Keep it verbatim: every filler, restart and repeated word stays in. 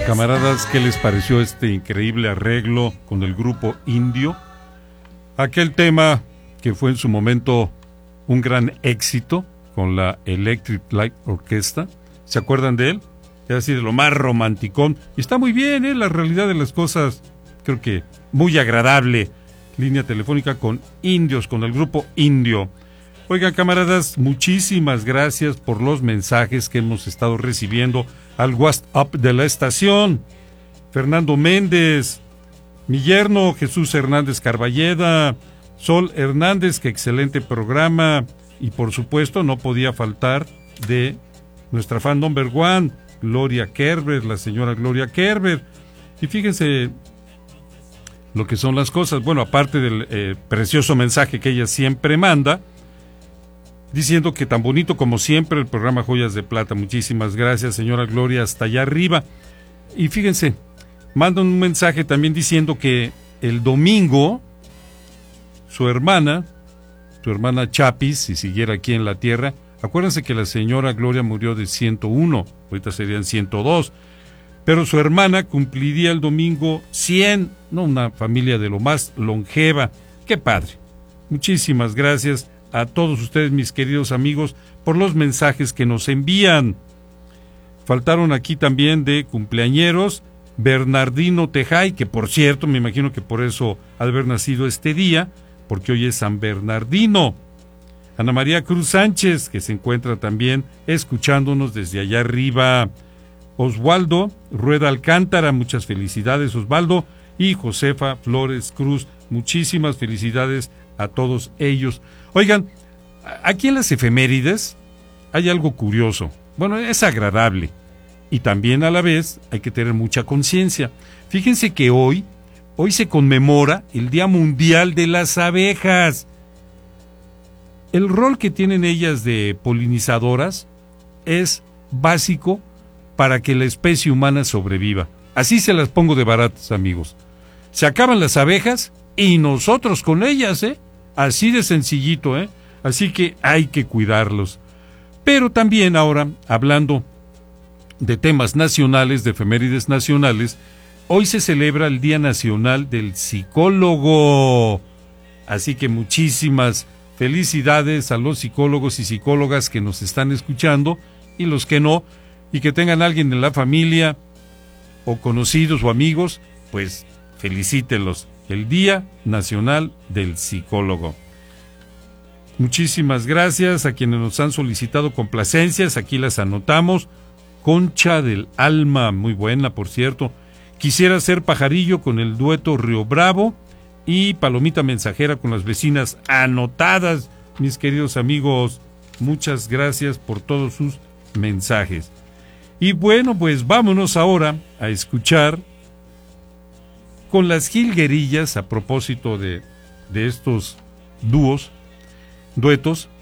Camaradas, ¿qué les pareció este increíble arreglo con el grupo Indio? Aquel tema que fue en su momento un gran éxito con la Electric Light Orchestra. ¿Se acuerdan de él? Es así de lo más romanticón. Y está muy bien, ¿eh? La realidad de las cosas, creo que muy agradable. Línea telefónica con Indios, con el grupo Indio. Oigan, camaradas, muchísimas gracias por los mensajes que hemos estado recibiendo al WhatsApp de la estación. Fernando Méndez, mi yerno Jesús Hernández Carballeda, Sol Hernández, que excelente programa. Y por supuesto no podía faltar de nuestra fan number one, Gloria Kerber, la señora Gloria Kerber. Y fíjense lo que son las cosas. Bueno, aparte del eh, precioso mensaje que ella siempre manda, diciendo que tan bonito como siempre el programa Joyas de Plata. Muchísimas gracias, señora Gloria, hasta allá arriba. Y fíjense, mandan un mensaje también diciendo que el domingo su hermana, su hermana Chapis, si siguiera aquí en la tierra, acuérdense que la señora Gloria murió de ciento uno, ahorita serían ciento dos, pero su hermana cumpliría el domingo cien, no, una familia de lo más longeva. ¡Qué padre! Muchísimas gracias a todos ustedes, mis queridos amigos, por los mensajes que nos envían. Faltaron aquí también de cumpleañeros Bernardino Tejay, que por cierto, me imagino que por eso ha de haber nacido este día, porque hoy es San Bernardino. Ana María Cruz Sánchez, que se encuentra también escuchándonos desde allá arriba. Oswaldo Rueda Alcántara, muchas felicidades, Osvaldo. Y Josefa Flores Cruz, muchísimas felicidades a todos ellos. Oigan, aquí en las efemérides hay algo curioso. Bueno, es agradable y también a la vez hay que tener mucha conciencia. Fíjense que hoy, hoy se conmemora el Día Mundial de las Abejas. El rol que tienen ellas de polinizadoras es básico para que la especie humana sobreviva. Así se las pongo de baratas, amigos. Se acaban las abejas y nosotros con ellas, ¿eh? Así de sencillito, ¿eh? Así que hay que cuidarlos. Pero también ahora, hablando de temas nacionales, de efemérides nacionales, hoy se celebra el Día Nacional del Psicólogo. Así que muchísimas felicidades a los psicólogos y psicólogas que nos están escuchando y los que no, y que tengan alguien en la familia o conocidos o amigos, pues felicítenlos. El Día Nacional del Psicólogo. Muchísimas gracias a quienes nos han solicitado complacencias, aquí las anotamos. Concha del Alma, muy buena, por cierto. Quisiera ser pajarillo con el dueto Río Bravo y Palomita Mensajera con las vecinas anotadas, mis queridos amigos. Muchas gracias por todos sus mensajes. Y bueno, pues vámonos ahora a escuchar con las jilguerillas, a propósito de, de estos dúos, duetos,